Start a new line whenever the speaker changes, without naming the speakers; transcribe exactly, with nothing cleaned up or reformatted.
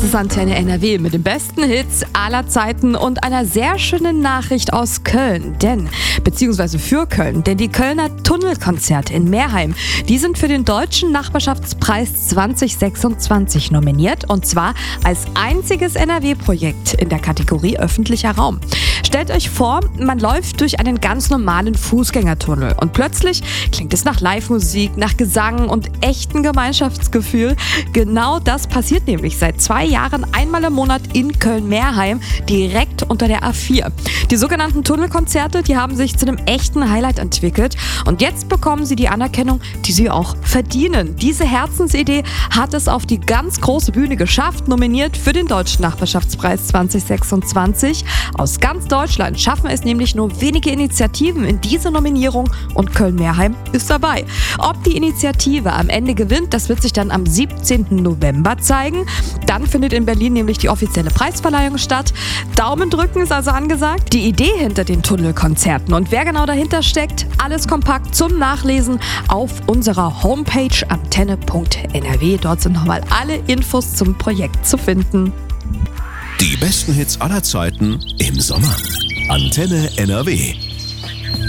Das ist Antenne N R W mit den besten Hits aller Zeiten und einer sehr schönen Nachricht aus Köln. Denn, beziehungsweise für Köln, denn die Kölner Tunnelkonzerte in Meerheim, die sind für den Deutschen Nachbarschaftspreis zwanzig sechsundzwanzig nominiert. Und zwar als einziges N R W-Projekt in der Kategorie öffentlicher Raum. Stellt euch vor, man läuft durch einen ganz normalen Fußgängertunnel und plötzlich klingt es nach Live-Musik, nach Gesang und echtem Gemeinschaftsgefühl. Genau das passiert nämlich seit zwei Jahren einmal im Monat in Köln-Meerheim, direkt unter der A vier. Die sogenannten Tunnelkonzerte, die haben sich zu einem echten Highlight entwickelt und jetzt bekommen sie die Anerkennung, die sie auch verdienen. Diese Herzensidee hat es auf die ganz große Bühne geschafft, nominiert für den Deutschen Nachbarschaftspreis zwanzig sechsundzwanzig. Aus ganz Deutschland schaffen es nämlich nur wenige Initiativen in diese Nominierung und Köln-Meerheim ist dabei. Ob die Initiative am Ende gewinnt, das wird sich dann am siebzehnten November zeigen. Dann findet in Berlin nämlich die offizielle Preisverleihung statt. Daumen drücken ist also angesagt. Die Idee hinter den Tunnelkonzerten und wer genau dahinter steckt, alles kompakt zum Nachlesen auf unserer Homepage antenne punkt n r w. Dort sind nochmal alle Infos zum Projekt zu finden.
Die besten Hits aller Zeiten im Sommer. Antenne N R W.